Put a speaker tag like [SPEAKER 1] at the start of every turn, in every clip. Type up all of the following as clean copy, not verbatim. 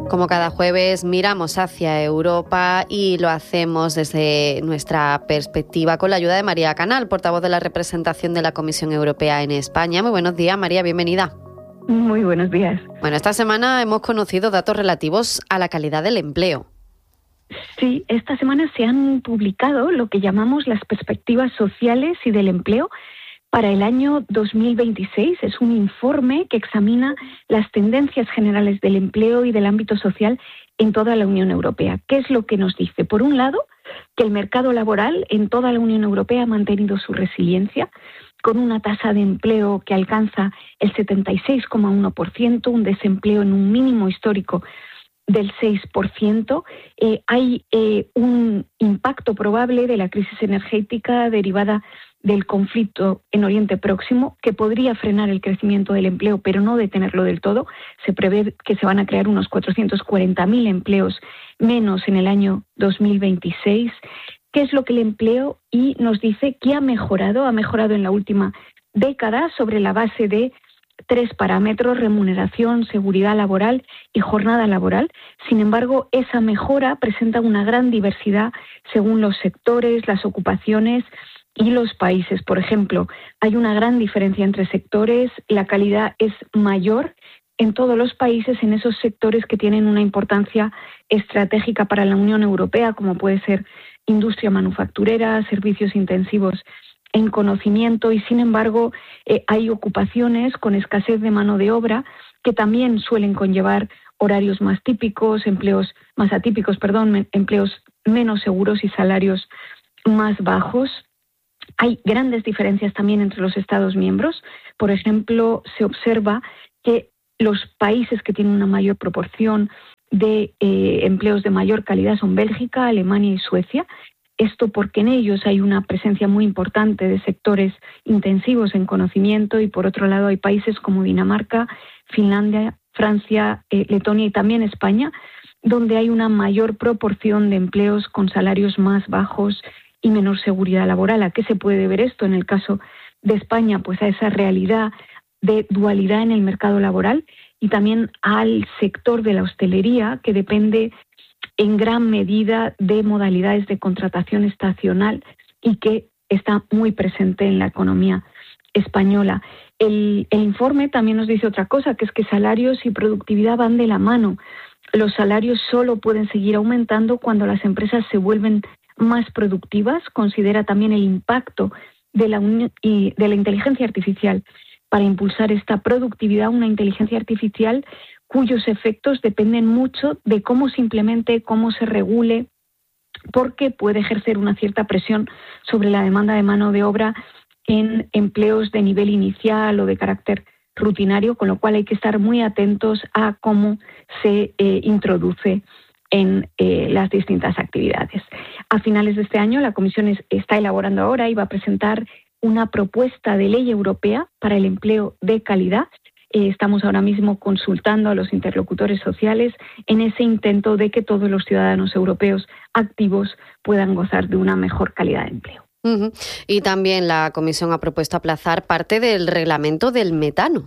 [SPEAKER 1] Como cada jueves miramos hacia Europa y lo hacemos desde nuestra perspectiva con la ayuda de María Canal, portavoz de la representación de la Comisión Europea en España. Muy buenos días, María, bienvenida.
[SPEAKER 2] Muy buenos días.
[SPEAKER 1] Bueno, esta semana hemos conocido datos relativos a la calidad del empleo.
[SPEAKER 2] Sí, esta semana se han publicado lo que llamamos las perspectivas sociales y del empleo para el año 2026. Es un informe que examina las tendencias generales del empleo y del ámbito social en toda la Unión Europea. ¿Qué es lo que nos dice? Por un lado, que el mercado laboral en toda la Unión Europea ha mantenido su resiliencia, con una tasa de empleo que alcanza el 76,1%, un desempleo en un mínimo histórico del 6%. Hay un impacto probable de la crisis energética derivada del conflicto en Oriente Próximo que podría frenar el crecimiento del empleo, pero no detenerlo del todo. Se prevé que se van a crear unos 440.000 empleos menos en el año 2026. ¿Qué es lo que el empleo? Y nos dice que ha mejorado en la última década sobre la base de 3 parámetros: remuneración, seguridad laboral y jornada laboral. Sin embargo, esa mejora presenta una gran diversidad según los sectores, las ocupaciones y los países. Por ejemplo, hay una gran diferencia entre sectores, la calidad es mayor en todos los países en esos sectores que tienen una importancia estratégica para la Unión Europea, como puede ser industria manufacturera, servicios intensivos en conocimiento, y sin embargo hay ocupaciones con escasez de mano de obra que también suelen conllevar horarios más típicos, empleos más atípicos, empleos menos seguros y salarios más bajos. Hay grandes diferencias también entre los Estados miembros. Por ejemplo, se observa que los países que tienen una mayor proporción de empleos de mayor calidad son Bélgica, Alemania y Suecia. Esto porque en ellos hay una presencia muy importante de sectores intensivos en conocimiento, y por otro lado hay países como Dinamarca, Finlandia, Francia, Letonia y también España, donde hay una mayor proporción de empleos con salarios más bajos y menor seguridad laboral. ¿A qué se puede deber esto? En el caso de España, pues a esa realidad de dualidad en el mercado laboral, y también al sector de la hostelería, que depende en gran medida de modalidades de contratación estacional y que está muy presente en la economía española. El informe también nos dice otra cosa, que es que salarios y productividad van de la mano. Los salarios solo pueden seguir aumentando cuando las empresas se vuelven más productivas. Considera también el impacto de la inteligencia artificial para impulsar esta productividad, una inteligencia artificial cuyos efectos dependen mucho de cómo se implemente, cómo se regule, porque puede ejercer una cierta presión sobre la demanda de mano de obra en empleos de nivel inicial o de carácter rutinario, con lo cual hay que estar muy atentos a cómo se introduce en las distintas actividades. A finales de este año, la Comisión está elaborando ahora y va a presentar una propuesta de ley europea para el empleo de calidad. Estamos ahora mismo consultando a los interlocutores sociales en ese intento de que todos los ciudadanos europeos activos puedan gozar de una mejor calidad de empleo.
[SPEAKER 1] Y también la Comisión ha propuesto aplazar parte del reglamento del metano.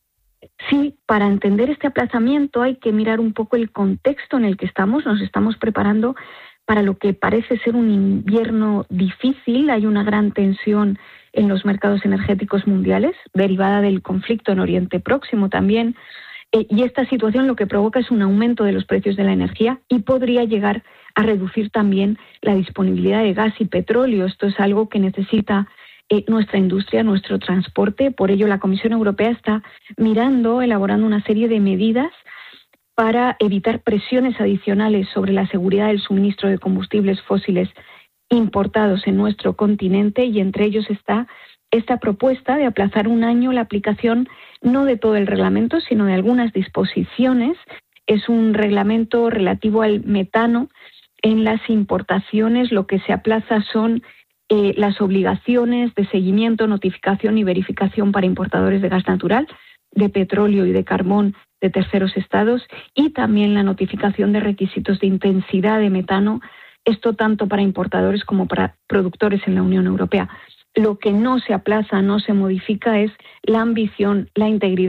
[SPEAKER 2] Sí, para entender este aplazamiento hay que mirar un poco el contexto en el que estamos. Nos estamos preparando para lo que parece ser un invierno difícil. Hay una gran tensión en los mercados energéticos mundiales, derivada del conflicto en Oriente Próximo también, y esta situación lo que provoca es un aumento de los precios de la energía y podría llegar a reducir también la disponibilidad de gas y petróleo. Esto es algo que necesita nuestra industria, nuestro transporte. Por ello, la Comisión Europea está elaborando una serie de medidas para evitar presiones adicionales sobre la seguridad del suministro de combustibles fósiles importados en nuestro continente, y entre ellos está esta propuesta de aplazar un año la aplicación no de todo el reglamento, sino de algunas disposiciones. Es un reglamento relativo al metano en las importaciones. Lo que se aplaza son las obligaciones de seguimiento, notificación y verificación para importadores de gas natural, de petróleo y de carbón de terceros estados, y también la notificación de requisitos de intensidad de metano, esto tanto para importadores como para productores en la Unión Europea. Lo que no se aplaza, no se modifica, es la ambición, la integridad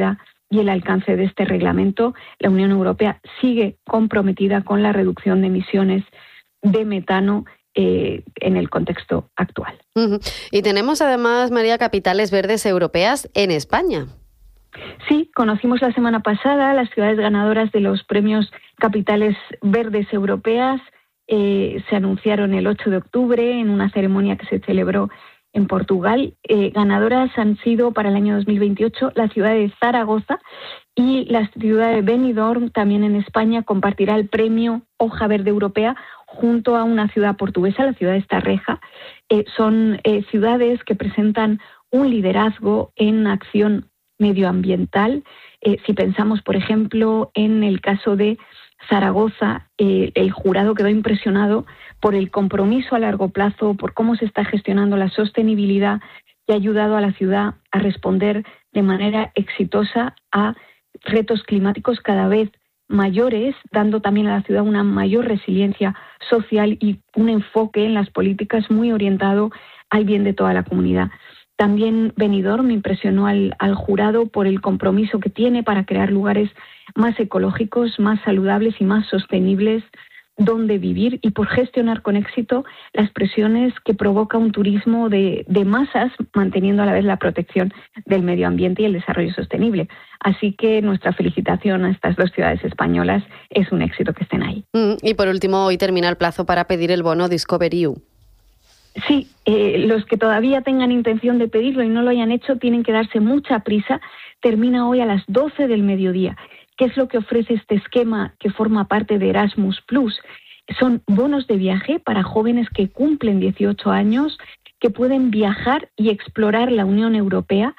[SPEAKER 2] y el alcance de este reglamento, la Unión Europea sigue comprometida con la reducción de emisiones de metano en el contexto actual.
[SPEAKER 1] Y tenemos además, María, capitales verdes europeas en España.
[SPEAKER 2] Sí, conocimos la semana pasada las ciudades ganadoras de los premios Capitales Verdes Europeas. Se anunciaron el 8 de octubre en una ceremonia que se celebró en Portugal. Ganadoras han sido para el año 2028 la ciudad de Zaragoza, y la ciudad de Benidorm, también en España, compartirá el premio Hoja Verde Europea junto a una ciudad portuguesa, la ciudad de Estarreja. Son ciudades que presentan un liderazgo en acción medioambiental. Si pensamos, por ejemplo, en el caso de Zaragoza, el jurado quedó impresionado por el compromiso a largo plazo, por cómo se está gestionando la sostenibilidad, que ha ayudado a la ciudad a responder de manera exitosa a retos climáticos cada vez mayores, dando también a la ciudad una mayor resiliencia social y un enfoque en las políticas muy orientado al bien de toda la comunidad. También Benidorm me impresionó al jurado por el compromiso que tiene para crear lugares más ecológicos, más saludables y más sostenibles donde vivir, y por gestionar con éxito las presiones que provoca un turismo de masas, manteniendo a la vez la protección del medio ambiente y el desarrollo sostenible. Así que nuestra felicitación a estas dos ciudades españolas, es un éxito que estén ahí.
[SPEAKER 1] Y por último, hoy termina el plazo para pedir el bono Discover EU.
[SPEAKER 2] Sí, los que todavía tengan intención de pedirlo y no lo hayan hecho tienen que darse mucha prisa. Termina hoy a las 12 del mediodía. ¿Qué es lo que ofrece este esquema que forma parte de Erasmus+? Son bonos de viaje para jóvenes que cumplen 18 años, que pueden viajar y explorar la Unión Europea.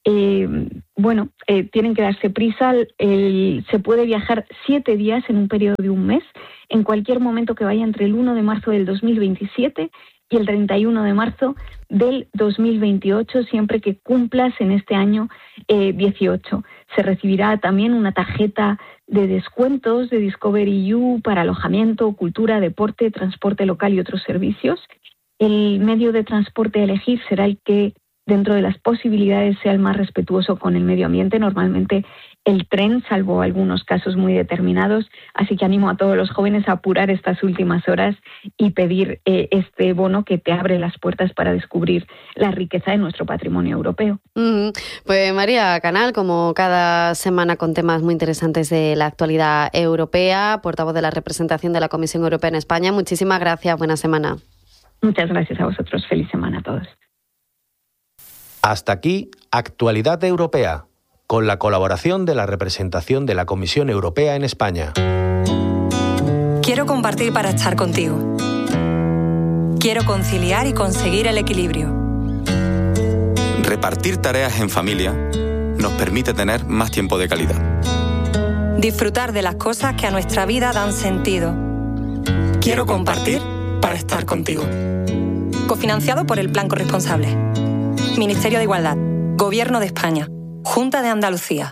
[SPEAKER 2] Tienen que darse prisa. Se puede viajar 7 días en un periodo de un mes, en cualquier momento que vaya entre el 1 de marzo del 2027 y el 31 de marzo del 2028, siempre que cumplas en este año 18. Se recibirá también una tarjeta de descuentos de Discover EU para alojamiento, cultura, deporte, transporte local y otros servicios. El medio de transporte a elegir será el que, dentro de las posibilidades, sea el más respetuoso con el medio ambiente. Normalmente el tren, salvo algunos casos muy determinados. Así que animo a todos los jóvenes a apurar estas últimas horas y pedir este bono que te abre las puertas para descubrir la riqueza de nuestro patrimonio europeo.
[SPEAKER 1] Pues María Canal, como cada semana con temas muy interesantes de la actualidad europea, portavoz de la representación de la Comisión Europea en España, muchísimas gracias. Buena semana.
[SPEAKER 2] Muchas gracias a vosotros. Feliz semana a todos.
[SPEAKER 3] Hasta aquí, Actualidad Europea, con la colaboración de la representación de la Comisión Europea en España.
[SPEAKER 4] Quiero compartir para estar contigo. Quiero conciliar y conseguir el equilibrio.
[SPEAKER 5] Repartir tareas en familia nos permite tener más tiempo de calidad.
[SPEAKER 4] Disfrutar de las cosas que a nuestra vida dan sentido.
[SPEAKER 5] Quiero compartir para estar contigo.
[SPEAKER 4] Cofinanciado por el Plan Corresponsable. Ministerio de Igualdad, Gobierno de España, Junta de Andalucía.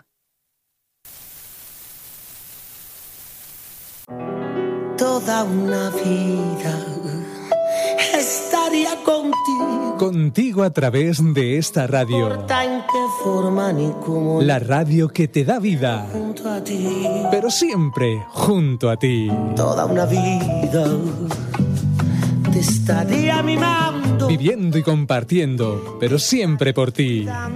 [SPEAKER 6] Toda una vida estaría contigo.
[SPEAKER 7] Contigo a través de esta radio.
[SPEAKER 6] No importa en qué forma ni cómo.
[SPEAKER 7] La radio que te da vida.
[SPEAKER 6] Junto a ti.
[SPEAKER 7] Pero siempre junto a ti.
[SPEAKER 6] Toda una vida te estaría mimando.
[SPEAKER 7] Viviendo y compartiendo, pero siempre por ti.